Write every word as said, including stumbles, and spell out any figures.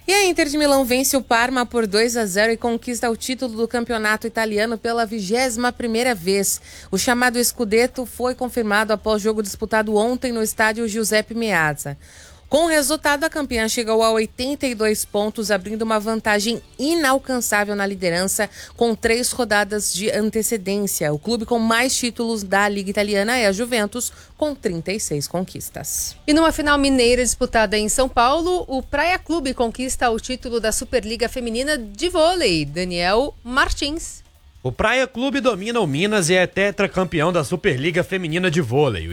E a Inter de Milão vence o Parma por dois a zero e conquista o título do campeonato italiano pela vigésima primeira vez. O chamado Scudetto foi confirmado após jogo disputado ontem no estádio Giuseppe Meazza. Com o resultado, a campeã chegou a oitenta e dois pontos, abrindo uma vantagem inalcançável na liderança, com três rodadas de antecedência. O clube com mais títulos da Liga Italiana é a Juventus, com trinta e seis conquistas. E numa final mineira disputada em São Paulo, o Praia Clube conquista o título da Superliga Feminina de Vôlei. Daniel Martins. O Praia Clube domina o Minas e é tetracampeão da Superliga Feminina de Vôlei.